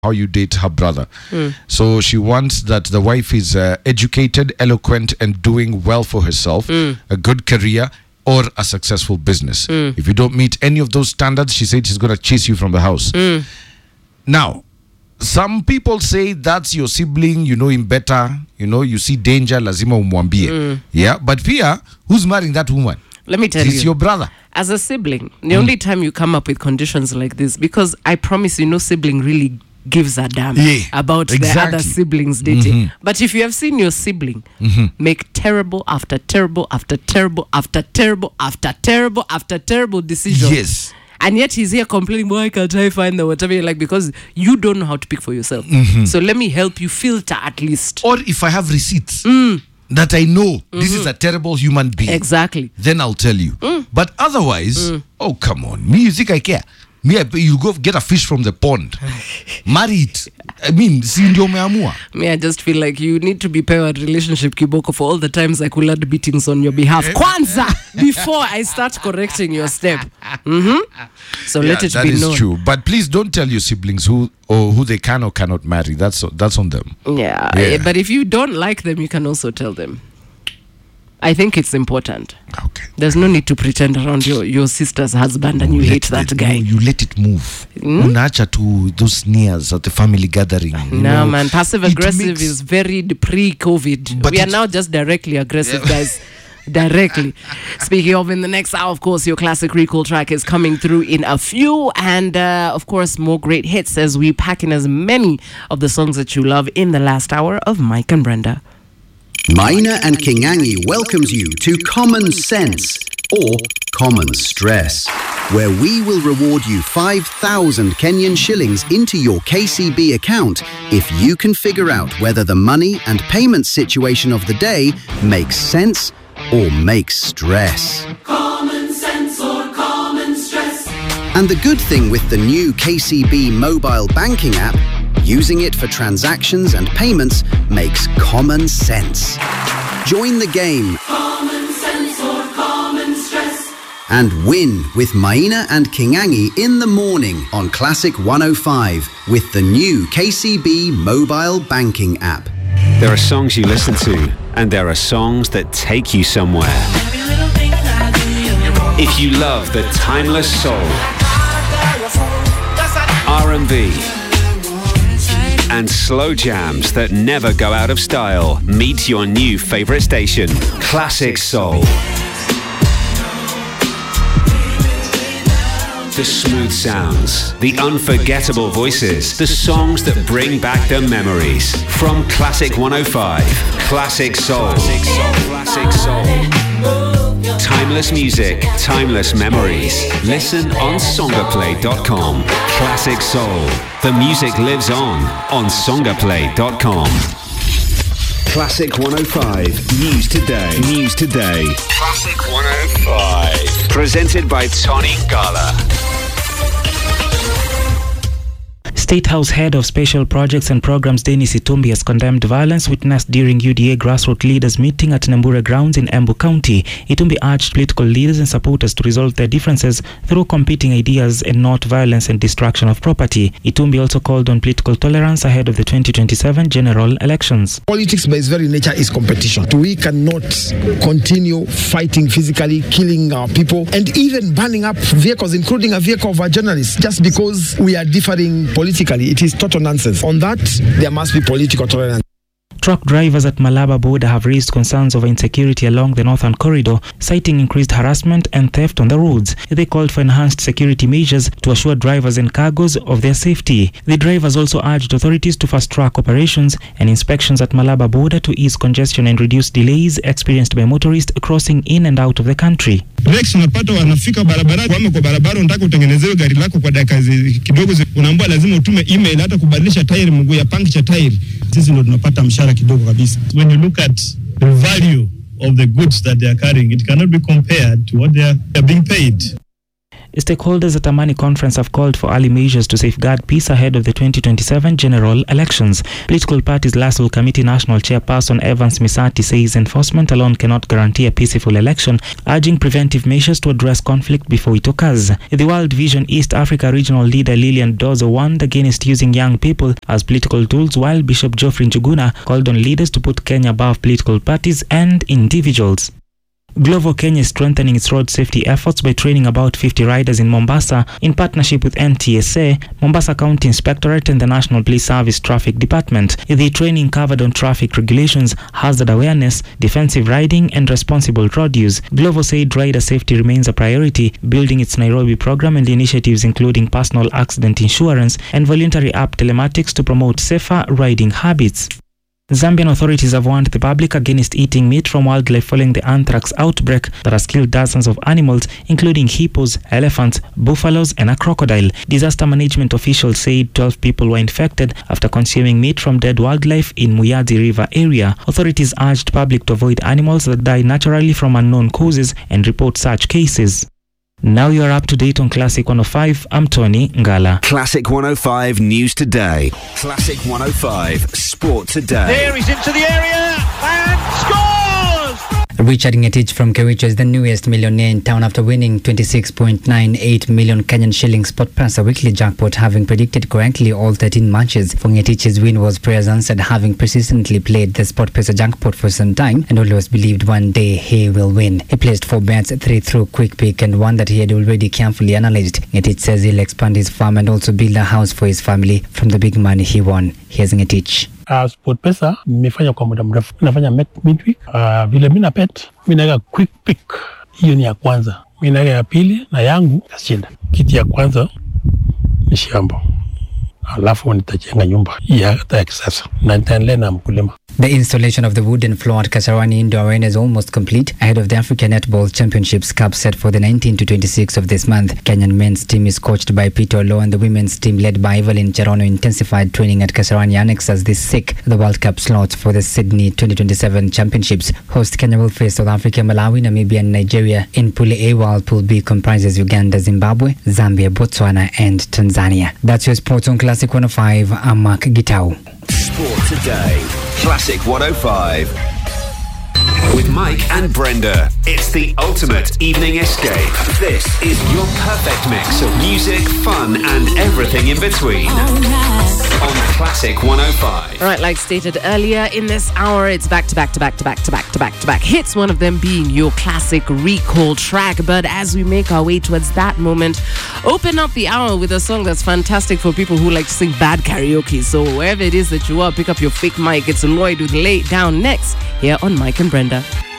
how you date her brother. So she wants that the wife is educated, eloquent, and doing well for herself, a good career, or a successful business. If you don't meet any of those standards, she said she's going to chase you from the house. Now, some people say that's your sibling, you know him better, you see danger, lazima umwambie. Yeah, but Pia, who's marrying that woman? Let me tell you. It's your brother. As a sibling, the only time you come up with conditions like this, because I promise you, no sibling really gives a damn about the other siblings dating. But if you have seen your sibling make terrible after terrible after terrible after terrible after terrible after terrible decisions, yes, and yet he's here complaining, why can't I find the whatever, like, because you don't know how to pick for yourself. So let me help you filter at least. Or if I have receipts that I know this is a terrible human being, exactly, then I'll tell you. But otherwise, oh come on, me, you think I care? You go get a fish from the pond, marry it. I mean, si ndio umeamua. Me, I just feel like you need to be paired relationship kiboko for all the times I could lead beatings on your behalf. Kwanza, before I start correcting your step. So let it be known. That is true. But please don't tell your siblings who they can or cannot marry. That's on them. Yeah. But if you don't like them, you can also tell them. I think it's important. Okay. There's no need to pretend around your sister's husband and you hate that guy. You let it move. Unaacha to those sneers at the family gathering. No, man. Passive aggressive is very pre-COVID. But we are now just directly aggressive, guys. Directly. Speaking of, in the next hour, of course, your classic recall track is coming through in a few, and of course more great hits as we pack in as many of the songs that you love in the last hour of Mike and Brenda. Maina and Kingangi welcomes you to Common Sense, or Common Stress, where we will reward you 5,000 Kenyan shillings into your KCB account if you can figure out whether the money and payment situation of the day makes sense or makes stress. Common sense or common stress. And the good thing with the new KCB mobile banking app, using it for transactions and payments makes common sense. Join the game. Common sense or common stress. And win with Maina and Kingangi in the morning on Classic 105 with the new KCB mobile banking app. There are songs you listen to, and there are songs that take you somewhere. If you love the timeless soul, R&B, and slow jams that never go out of style, meet your new favorite station, Classic Soul. The smooth sounds, the unforgettable voices, the songs that bring back the memories. From Classic 105, Classic Soul. Classic Soul. Timeless music, timeless memories. Listen on songaplay.com. Classic Soul. The music lives on songaplay.com. Classic 105 News Today. News Today. Classic 105. Presented by Tony Gala. State House Head of Special Projects and Programs Dennis Itumbi has condemned violence witnessed during UDA grassroots leaders meeting at Nambura grounds in Embu County. Itumbi urged political leaders and supporters to resolve their differences through competing ideas and not violence and destruction of property. Itumbi also called on political tolerance ahead of the 2027 general elections. Politics by its very nature is competition. We cannot continue fighting physically, killing our people, and even burning up vehicles, including a vehicle of our journalists, just because we are differing politically. It is total nonsense. On that, there must be political tolerance. Truck drivers at Malaba border have raised concerns over insecurity along the northern corridor, citing increased harassment and theft on the roads. They called for enhanced security measures to assure drivers and cargoes of their safety. The drivers also urged authorities to fast-track operations and inspections at Malaba border to ease congestion and reduce delays experienced by motorists crossing in and out of the country. Rex unapata wanafika barabara kwame kwa barabara unataka utengenezewe gari lako kwa dakika kidogo unaambiwa lazima utume email hata kubadilisha tire mguu ya puncture tire. Sisi ndo tunapata mshahara kidogo kabisa. When you look at the value of the goods that they are carrying, it cannot be compared to what they are being paid. Stakeholders at Amani Conference have called for early measures to safeguard peace ahead of the 2027 general elections. Political parties Lasso Committee National Chairperson Evans Misati says enforcement alone cannot guarantee a peaceful election, urging preventive measures to address conflict before it occurs. The World Vision East Africa regional leader Lilian Dozo warned against using young people as political tools, while Bishop Geoffrey Njuguna called on leaders to put Kenya above political parties and individuals. Glovo Kenya is strengthening its road safety efforts by training about 50 riders in Mombasa in partnership with NTSA, Mombasa County Inspectorate and the National Police Service Traffic Department. The training covered on traffic regulations, hazard awareness, defensive riding and responsible road use. Glovo said rider safety remains a priority, building its Nairobi program and initiatives including personal accident insurance and voluntary app telematics to promote safer riding habits. Zambian authorities have warned the public against eating meat from wildlife following the anthrax outbreak that has killed dozens of animals, including hippos, elephants, buffaloes, and a crocodile. Disaster management officials said 12 people were infected after consuming meat from dead wildlife in Muyadzi River area. Authorities urged public to avoid animals that die naturally from unknown causes and report such cases. Now you are up to date on Classic 105. I'm Tony Ngala. Classic 105 News Today. Classic 105 Sport Today. There he's into the area and scores! Richard Ngetich from Kericho is the newest millionaire in town after winning 26.98 million Kenyan shillings Sport Pesa weekly jackpot, having predicted correctly all 13 matches. For Ngetich's win was prayers answered, having persistently played the Sport Pesa jackpot for some time and always believed one day he will win. He placed 4 bets, 3 through quick pick and one that he had already carefully analyzed. Ngetich says he'll expand his farm and also build a house for his family from the big money he won. Here's Ngetich. Sport Pesa nimefanya kwa muda mrefu, nafanya midweek. Vile mina pet mina quick pick, hiyo ni ya kwanza. Mina ya pili na yangu kashinda. Kiti ya kwanza ni shamba, alafu nitajenga nyumba ya kisasa na nitaendelea na mkulima. The installation of the wooden floor at Kasarani Indoor Arena is almost complete ahead of the African Netball Championships Cup set for the 19 to 26 of this month. Kenyan men's team is coached by Peter Olo and the women's team led by Evelyn Cherono intensified training at Kasarani Annex as they seek the World Cup slots for the Sydney 2027 Championships. Host Kenya will face South Africa, Malawi, Namibia and Nigeria in Pool A, while Pool B comprises Uganda, Zimbabwe, Zambia, Botswana and Tanzania. That's your Sports on Classic 105. I'm Mark Gitau. Sport Today. Classic 105. With Mike and Brenda, it's the ultimate evening escape. This is your perfect mix of music, fun, and everything in between. On Classic 105. All right, like stated earlier, in this hour, it's back to back hits, one of them being your classic recall track. But as we make our way towards that moment, open up the hour with a song that's fantastic for people who like to sing bad karaoke. So wherever it is that you are, pick up your fake mic. It's Lloyd with Lay Down next here on Mike and Brenda.